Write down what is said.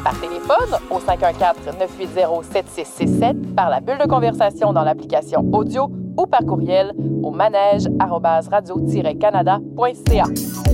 Par téléphone au 514-980-7667, par la bulle de conversation dans l'application audio ou par courriel au manège@radio-canada.ca.